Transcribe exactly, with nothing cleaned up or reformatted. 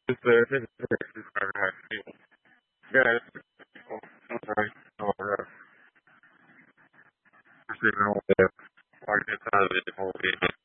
Just uh, this is this is very hard to do. Yeah, it's oh, I'm sorry. Oh, uh, just even all the targets out of the whole video.